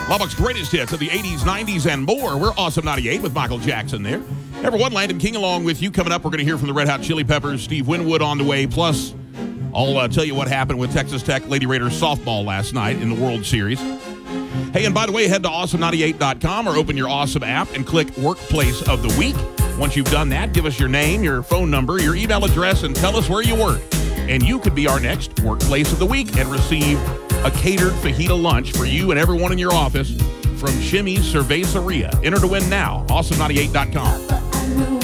Lubbock's greatest hits of the 80s, 90s, and more. We're Awesome 98 with Michael Jackson there. Everyone, Landon King along with you. Coming up, we're going to hear from the Red Hot Chili Peppers. Steve Winwood on the way. Plus, I'll tell you what happened with Texas Tech Lady Raiders softball last night in the World Series. Hey, and by the way, head to awesome98.com or open your Awesome app and click Workplace of the Week. Once you've done that, give us your name, your phone number, your email address, and tell us where you work. And you could be our next Workplace of the Week and receive a catered fajita lunch for you and everyone in your office from Chimmy's Cerveceria. Enter to win now. Awesome98.com.